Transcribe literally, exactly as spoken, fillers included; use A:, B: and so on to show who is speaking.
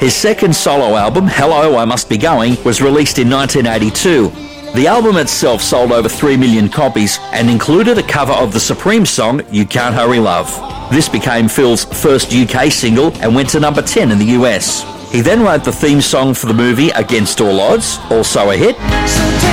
A: His second solo album, Hello, I Must Be Going, was released in nineteen eighty-two. The album itself sold over three million copies and included a cover of the Supreme song, You Can't Hurry Love. This became Phil's first U K single and went to number ten in the U S. He then wrote the theme song for the movie Against All Odds, also a hit.